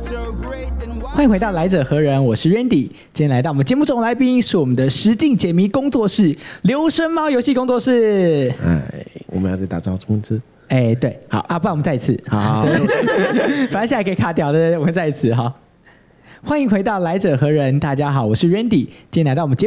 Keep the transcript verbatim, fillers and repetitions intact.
欢迎回到来者何人，我是 Randy。今天来到我们节目中的来宾是我们的实境解谜工作室流声猫游戏工作室。 哎，我们要再打招呼之。 哎，对，好啊，不然我们再一次。 好，好反正现在可以卡掉，对对对，我们再一次哈。欢迎回到来者何人，大家好，我是 Randy。今天来到我们节目。